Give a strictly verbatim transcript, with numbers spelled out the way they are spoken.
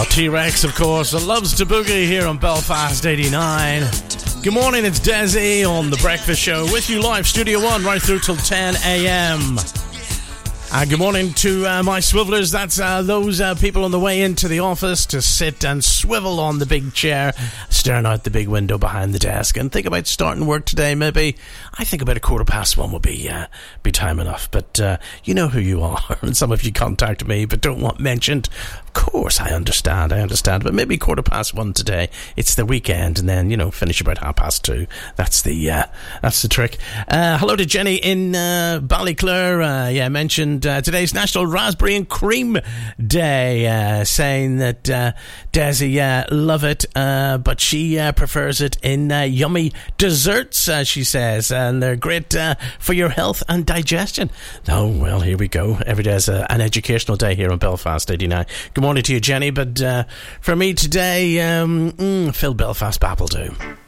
T-Rex, of course, loves to boogie here on Belfast eighty-nine. Good morning, it's Desi on The Breakfast Show with you live, Studio One, right through till ten a.m. Uh, good morning to uh, my swivelers. That's uh, those uh, people on the way into the office to sit and swivel on the big chair, staring out the big window behind the desk and think about starting work today. Maybe I think about a quarter past one would be uh, be time enough. But uh, you know who you are, and some of you contact me but don't want mentioned. Of course, I understand, I understand. But maybe quarter past one today. It's the weekend, and then you know finish about half past two. That's the uh, that's the trick. Uh, hello to Jenny in uh, Ballyclare. Uh, yeah, mentioned. Uh, today's National Raspberry and Cream Day, uh, saying that uh, Desi uh, love it, uh, but she uh, prefers it in uh, yummy desserts, uh, she says, and they're great uh, for your health and digestion. Oh, well, here we go. Every day is a, an educational day here on Belfast eighty-nine. Good morning to you, Jenny, but uh, for me today, um, mm, Phil Belfast Bap will do.